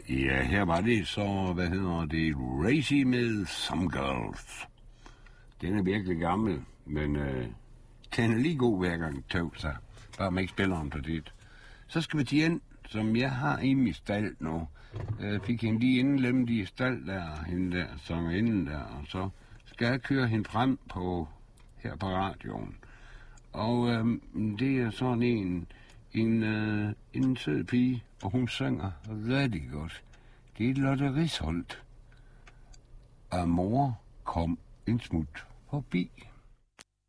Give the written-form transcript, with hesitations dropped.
Ja, her var det så, Racy med Some Girls. Den er virkelig gammel, men den er lige god hver gang tøv sig. Bare man ikke spiller om det. Så skal vi til en, som jeg har i min stald nu. Fik hende lige indlemmet i stald der, hende der, sangerinden der, og så skal jeg køre hende frem her på radioen. Og det er sådan en sød pige, og hun synger rigtig godt. Det er Lotte Risholt. Og mor kom en smut forbi.